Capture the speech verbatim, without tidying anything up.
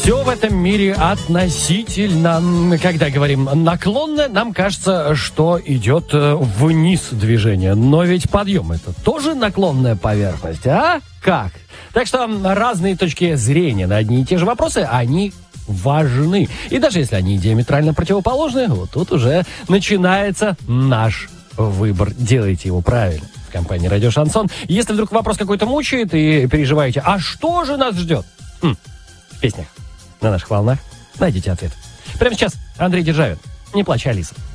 Все в этом мире относительно. Когда говорим наклонно, нам кажется, что идет вниз движение. Но ведь подъем — это тоже наклонная поверхность, а? Как? Так что разные точки зрения на одни и те же вопросы, они важны. И даже если они диаметрально противоположны, вот тут уже начинается наш выбор. Делайте его правильно. В компании «Радио Шансон». Если вдруг вопрос какой-то мучает и переживаете, а что же нас ждет? Хм, в песнях на наших волнах найдите ответ. Прямо сейчас Андрей Державин. «Не плачь, Алиса».